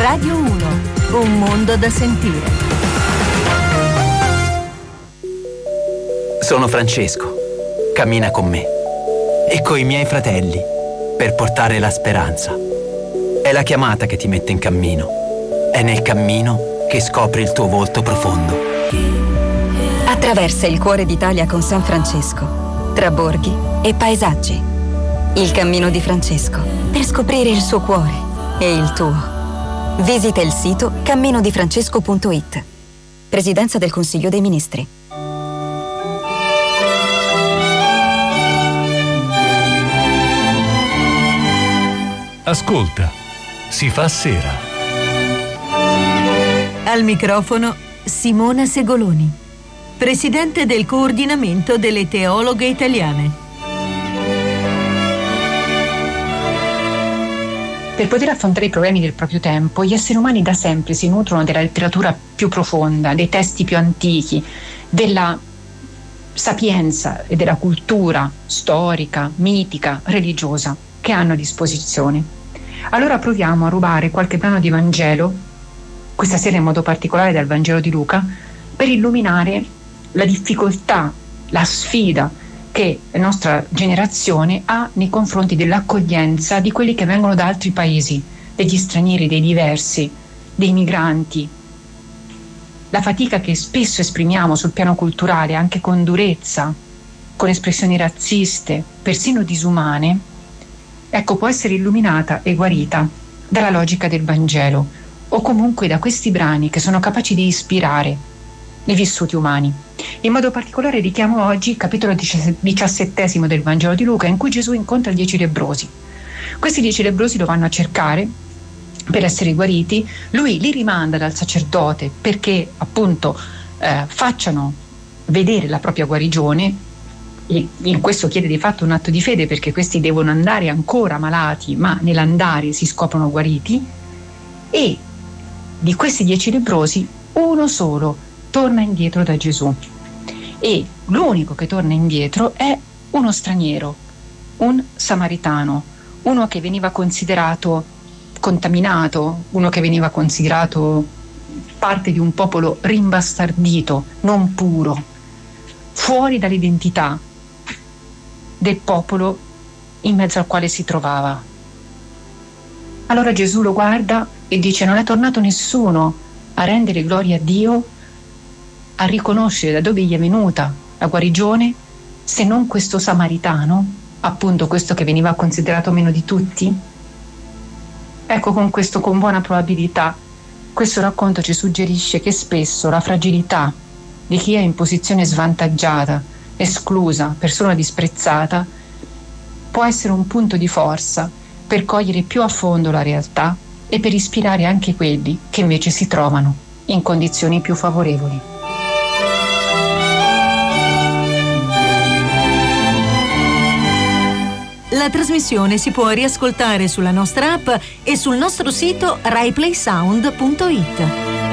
Radio 1, un mondo da sentire. Sono Francesco. Cammina con me e coi miei fratelli per portare la speranza. È la chiamata che ti mette in cammino. È nel cammino che scopri il tuo volto profondo. Attraversa il cuore d'Italia con San Francesco, tra borghi e paesaggi. Il cammino di Francesco, per scoprire il suo cuore e il tuo. Visita il sito camminodifrancesco.it. Presidenza del Consiglio dei Ministri. Ascolta, si fa sera. Al microfono Simona Segoloni, presidente del coordinamento delle teologhe italiane. Per poter affrontare i problemi del proprio tempo, gli esseri umani da sempre si nutrono della letteratura più profonda, dei testi più antichi, della sapienza e della cultura storica, mitica, religiosa che hanno a disposizione. Allora proviamo a rubare qualche brano di Vangelo, questa sera in modo particolare dal Vangelo di Luca, per illuminare la difficoltà, la sfida che la nostra generazione ha nei confronti dell'accoglienza di quelli che vengono da altri paesi, degli stranieri, dei diversi, dei migranti. La fatica che spesso esprimiamo sul piano culturale, anche con durezza, con espressioni razziste, persino disumane, ecco, può essere illuminata e guarita dalla logica del Vangelo, o comunque da questi brani che sono capaci di ispirare i vissuti umani. In modo particolare richiamo oggi il capitolo 17 del Vangelo di Luca, in cui Gesù incontra 10 lebbrosi. Questi 10 lebbrosi lo vanno a cercare per essere guariti. Lui li rimanda dal sacerdote perché appunto facciano vedere la propria guarigione. In questo chiede di fatto un atto di fede, perché questi devono andare ancora malati, ma nell'andare si scoprono guariti. E di questi 10 lebbrosi uno solo torna indietro da Gesù, e l'unico che torna indietro è uno straniero, un samaritano, uno che veniva considerato contaminato, uno che veniva considerato parte di un popolo rimbastardito, non puro, fuori dall'identità del popolo in mezzo al quale si trovava. Allora Gesù lo guarda e dice: non è tornato nessuno a rendere gloria a Dio, a riconoscere da dove gli è venuta la guarigione, se non questo samaritano, appunto questo che veniva considerato meno di tutti. Ecco, con buona probabilità questo racconto ci suggerisce che spesso la fragilità di chi è in posizione svantaggiata, esclusa, persona disprezzata, può essere un punto di forza per cogliere più a fondo la realtà e per ispirare anche quelli che invece si trovano in condizioni più favorevoli. La trasmissione si può riascoltare sulla nostra app e sul nostro sito raiplaysound.it.